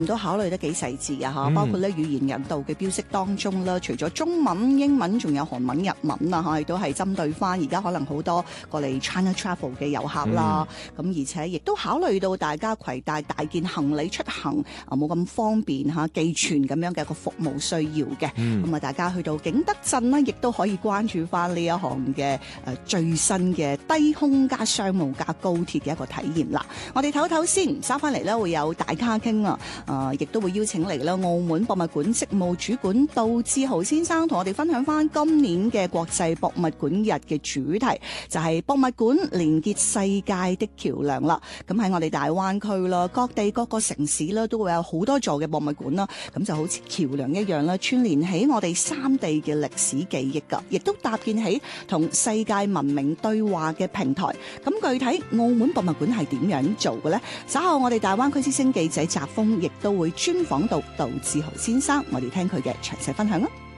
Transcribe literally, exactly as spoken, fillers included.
都考慮得幾細緻啊！嚇， 嗯包括咧語言引導嘅標識當中啦，除咗中文、英文，仲有韓文、日文啊！嚇，亦都係針對翻而家可能好多過嚟 China Travel 嘅遊客啦。咁、嗯、而且亦都考慮到大家攜帶大件行李出行啊，冇咁方便嚇寄存咁樣嘅一個服務需要嘅。咁啊、嗯，大家去到景德鎮呢，亦都可以關注翻呢一項嘅誒最新嘅低空加商務加高鐵嘅一個體驗啦。我哋唞唞先，收翻嚟咧會有大咖傾啊！啊！亦都會邀請嚟啦，澳門博物館職務主管杜志豪先生同我哋分享翻今年嘅國際博物館日嘅主題，就係、是、博物館連結世界的橋梁啦。咁喺我哋大灣區啦，各地各個城市啦，都會有好多座嘅博物館啦。咁就好似橋梁一樣啦，串聯起我哋三地嘅歷史記憶噶，亦都搭建起同世界文明對話嘅平台。咁具體澳門博物館係點樣做嘅呢？稍後我哋大灣區之聲記者澤峰亦都會專訪到杜志豪先生，我哋聽佢嘅詳細分享啦。